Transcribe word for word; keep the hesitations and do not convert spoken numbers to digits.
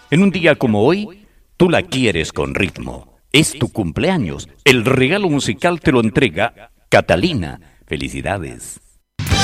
En un día como hoy, tú la quieres con ritmo. Es tu cumpleaños. El regalo musical te lo entrega Catalina. Felicidades.